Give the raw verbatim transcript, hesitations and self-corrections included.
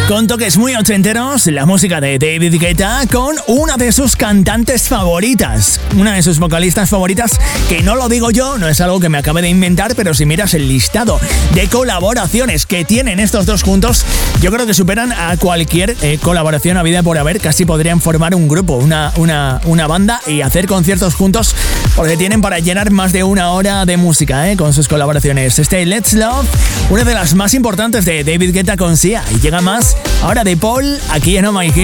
Con toques muy ochenteros, la música de David Guetta con una de sus cantantes favoritas, una de sus vocalistas favoritas, que no lo digo yo, no es algo que me acabe de inventar, pero si miras el listado de colaboraciones que tienen estos dos juntos, yo creo que superan a cualquier eh, colaboración habida por haber. Casi podrían formar un grupo, una, una, una banda y hacer conciertos juntos, porque tienen para llenar más de una hora de música eh, con sus colaboraciones. Este Let's Love, una de las más importantes de David Guetta con Sia, y llega más ahora de Paul aquí en Oh My Hit.